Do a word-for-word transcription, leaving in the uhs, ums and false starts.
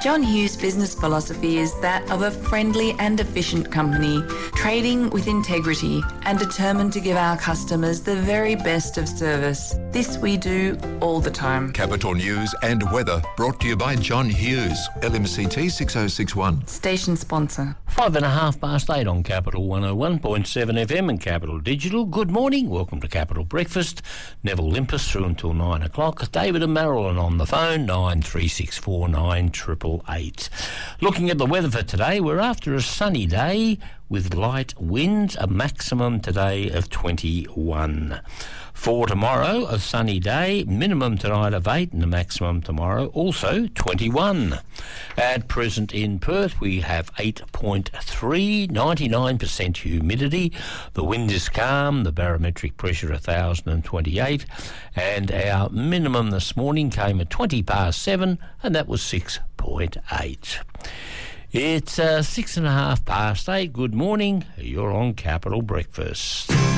John Hughes' business philosophy is that of a friendly and efficient company, trading with integrity and determined to give our customers the very best of service. This we do all the time. Capital News and weather brought to you by John Hughes, L M C T six oh six one. Station sponsor. Five and a half past eight on Capital one oh one point seven F M and Capital Digital. Good morning. Welcome to Capital Breakfast. Neville Limpus through until nine o'clock. David and Marilyn on the phone, nine three six four nine eight eight eight. Looking at the weather for today, we're after a sunny day with light winds, a maximum today of twenty-one. For tomorrow, a sunny day, minimum tonight of eight and a maximum tomorrow also twenty-one. At present in Perth, we have eight point three, ninety-nine percent humidity. The wind is calm, the barometric pressure one thousand twenty-eight, and our minimum this morning came at twenty past seven, and that was six point eight. It's uh, six and a half past eight. Good morning. You're on Capital Breakfast.